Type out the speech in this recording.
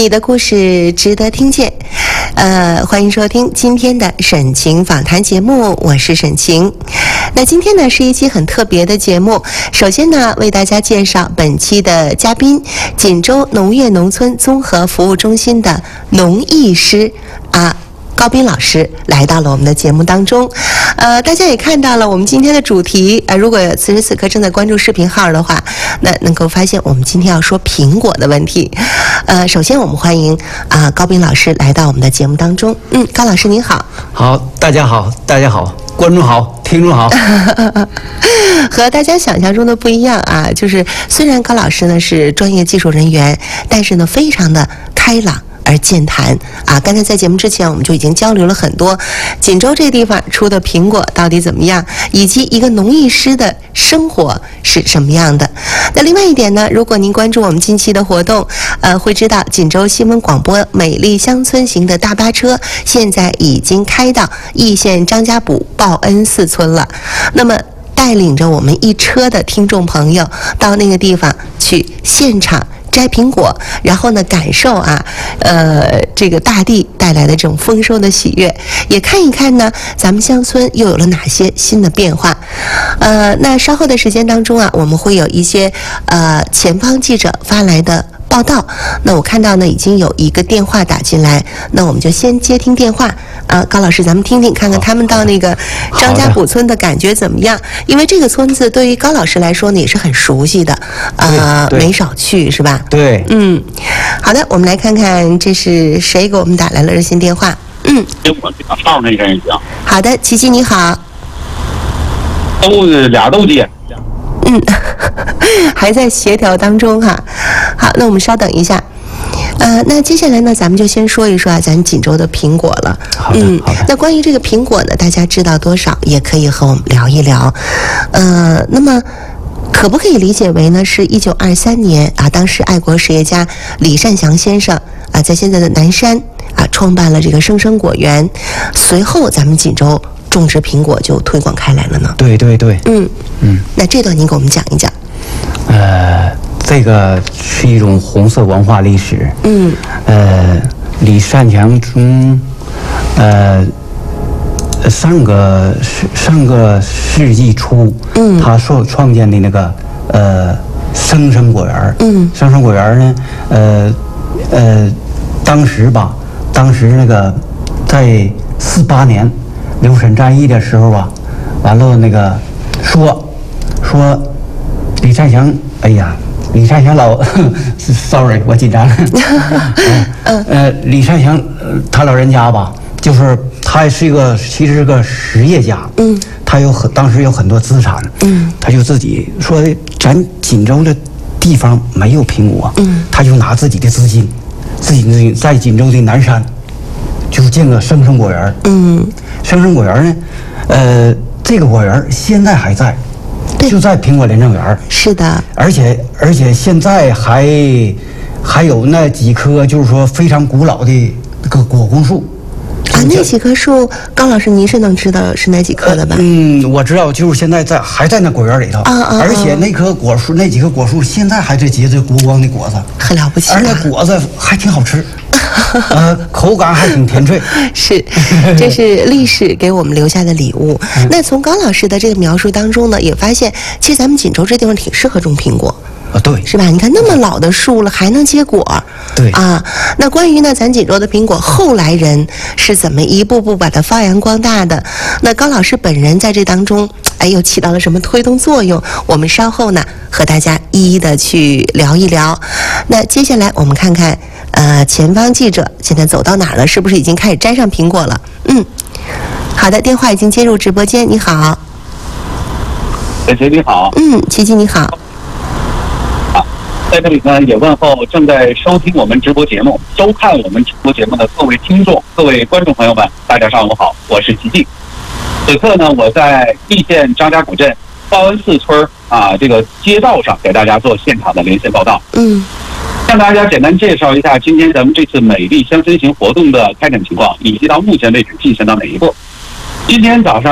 你的故事值得听见。欢迎收听今天的沈晴访谈节目，我是沈晴。那今天呢是一期很特别的节目，首先呢为大家介绍本期的嘉宾，锦州农业农村综合服务中心的农艺师高斌老师来到了我们的节目当中。大家也看到了我们今天的主题，如果此时此刻正在关注视频号的话，那能够发现我们今天要说苹果的问题。首先我们欢迎高斌老师来到我们的节目当中。高老师您好。 好，大家好，观众好，听众好。 和大家想象中的不一样啊，就是虽然高老师呢是专业技术人员，但是呢非常的开朗而健谈啊！刚才在节目之前，我们就已经交流了很多锦州这个地方出的苹果到底怎么样，以及一个农艺师的生活是什么样的。那另外一点呢，如果您关注我们近期的活动，会知道锦州新闻广播美丽乡村行的大巴车现在已经开到易县张家堡报恩寺村了。那么带领着我们一车的听众朋友到那个地方去现场摘苹果，然后呢感受这个大地带来的这种丰收的喜悦，也看一看呢咱们乡村又有了哪些新的变化。那稍后的时间当中我们会有一些前方记者发来的报道。那我看到呢已经有一个电话打进来，那我们就先接听电话。高老师，咱们听听看看他们到那个张家堡村的感觉怎么样？因为这个村子对于高老师来说呢也是很熟悉的，没少去是吧？ 对， 好的，我们来看看这是谁给我们打来了热线电话。 我这号那个人行。 好的，琪琪你好。 俩都接。 还在协调当中哈。好，那我们稍等一下。那接下来呢，咱们就先说一说咱锦州的苹果了。 好的。 那关于这个苹果呢，大家知道多少，也可以和我们聊一聊。那么可不可以理解为呢，是1923年当时爱国实业家李善祥先生在现在的南山创办了这个生生果园，随后咱们锦州种植苹果就推广开来了呢？ 对。 那这段您给我们讲一讲。 这个是一种红色文化历史。李善祥从上个世纪初，他创建的那个生生果园。生生果园呢，当时那个在48年六沈战役的时候完了那个说李善祥，李善祥sorry 我紧张了。李善祥他老人家就是他其实是个实业家。他当时有很多资产。他就自己说咱锦州的地方没有苹果。他就拿自己的资金在锦州的南山就建个生生果园。生生果园呢，这个果园现在还在，就在苹果联政园。 是的。 而且现在还有那几棵就是说非常古老的个果红树。 那几棵树，高老师您是能知道是哪几棵的吧？ 我知道，就是现在还在那果园里头。而且那几棵果树现在还在结着国光的果子， 很了不起。 而那果子还挺好吃。口感还挺甜脆。 是，这是历史给我们留下的礼物。那从高老师的这个描述当中呢，也发现其实咱们锦州这地方挺适合种苹果。 对， 是吧？你看那么老的树了，还能结果。 对那关于呢，咱锦州的苹果后来人是怎么一步步把它发扬光大的？那高老师本人在这当中，又起到了什么推动作用？我们稍后呢，和大家一一的去聊一聊。那接下来我们看看，前方记者现在走到哪儿了？是不是已经开始摘上苹果了？好的，电话已经接入直播间。你好。 姐姐你好。 琪琪你好。 在这里呢，也问候正在收听我们直播节目、收看我们直播节目的各位听众、各位观众朋友们，大家上午好，我是吉吉。此刻呢，我在易县张家堡镇报恩寺村这个街道上给大家做现场的连线报道。向大家简单介绍一下今天咱们这次美丽乡村行活动的开展情况，以及到目前为止进行到哪一步。今天早上